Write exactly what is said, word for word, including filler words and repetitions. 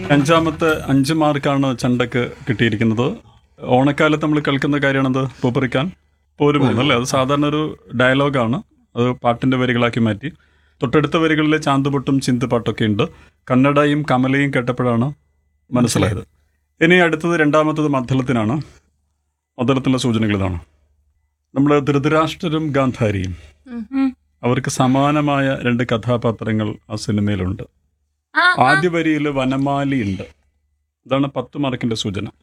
അഞ്ചാമത്തെ അഞ്ച് മാർക്കാണ് ചണ്ടക്ക് കിട്ടിയിരിക്കുന്നത്. ഓണക്കാലത്ത് നമ്മൾ കേൾക്കുന്ന കാര്യമാണത് പൂപ്പറിക്കാൻ പോരുമൂന്ന് അല്ലേ. അത് സാധാരണ ഒരു ഡയലോഗാണ്. അത് പാട്ടിൻ്റെ വരികളാക്കി മാറ്റി. തൊട്ടടുത്ത വരികളിലെ ചാന്തുപൊട്ടും ചിന്തുപാട്ടൊക്കെ ഉണ്ട്. കന്നഡയും കമലയും കേട്ടപ്പോഴാണ് മനസ്സിലായത്. ഇനി അടുത്തത് രണ്ടാമത്തത് മദ്ദളത്തിനാണ്. മദ്ദളത്തിൻ്റെ സൂചനകൾ ഇതാണ്. നമ്മൾ ധൃതരാഷ്ട്രരും ഗാന്ധാരിയും, അവർക്ക് സമാനമായ രണ്ട് കഥാപാത്രങ്ങൾ ആ സിനിമയിലുണ്ട്. ആദ്യ വരിയിൽ വനമാലി ഉണ്ട്. ഇതാണ് പത്ത് മാർക്കിൻ്റെ സൂചന.